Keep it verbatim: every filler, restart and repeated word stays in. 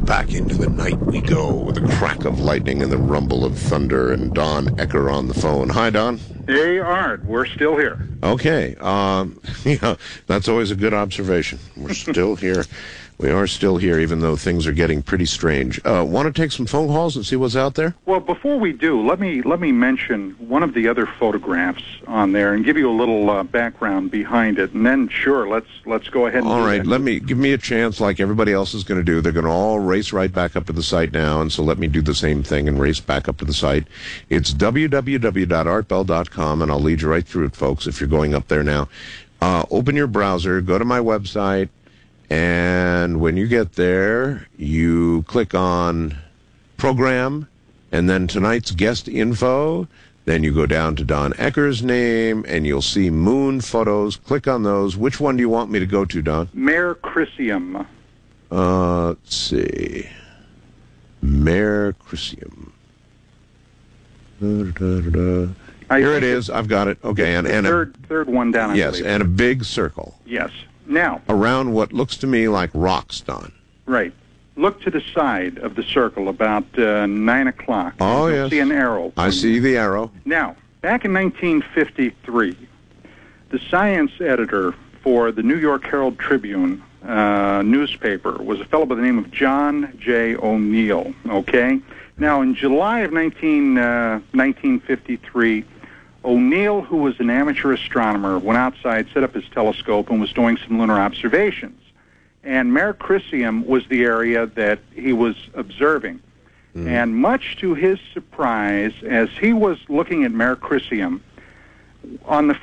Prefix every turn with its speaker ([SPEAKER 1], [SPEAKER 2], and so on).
[SPEAKER 1] Back into the night we go with the crack of lightning and the rumble of thunder, and Don Ecker on the phone. Hi, Don.
[SPEAKER 2] Hey, Art. We're still here.
[SPEAKER 1] Okay. Um, yeah, that's always a good observation. We're still here. We are still here, even though things are getting pretty strange. Uh, want to take some phone calls and see what's out there?
[SPEAKER 2] Well, before we do, let me let me mention one of the other photographs on there and give you a little uh, background behind it, and then sure, let's let's go ahead. And
[SPEAKER 1] all
[SPEAKER 2] do
[SPEAKER 1] right,
[SPEAKER 2] that.
[SPEAKER 1] let me give me a chance, like everybody else is going to do. They're going to all race right back up to the site now, and so let me do the same thing and race back up to the site. It's w w w dot art bell dot com, and I'll lead you right through it, folks. If you're going up there now, uh, open your browser, go to my website. And when you get there, you click on program, and then tonight's guest info. Then you go down to Don Ecker's name, and you'll see moon photos. Click on those. Which one do you want me to go to, Don?
[SPEAKER 2] Mare Crisium.
[SPEAKER 1] Uh, let's see. Mare Crisium. Da, da, da, da. Here it is. I've got it. Okay, and, and
[SPEAKER 2] third
[SPEAKER 1] a,
[SPEAKER 2] third one down. I
[SPEAKER 1] yes,
[SPEAKER 2] believe.
[SPEAKER 1] and a big circle.
[SPEAKER 2] Yes. Now,
[SPEAKER 1] around what looks to me like rocks, Don.
[SPEAKER 2] Right. Look to the side of the circle about uh, nine o'clock.
[SPEAKER 1] Oh,
[SPEAKER 2] You'll
[SPEAKER 1] yes.
[SPEAKER 2] see an arrow.
[SPEAKER 1] I see the arrow.
[SPEAKER 2] Now, back in nineteen fifty-three, the science editor for the New York Herald Tribune uh, newspaper was a fellow by the name of John J. O'Neill, okay? Now, in July of nineteen, uh, nineteen fifty-three, O'Neill, who was an amateur astronomer, went outside, set up his telescope, and was doing some lunar observations. And Mare Crisium was the area that he was observing. Mm. And much to his surprise, as he was looking at Mare Crisium, on the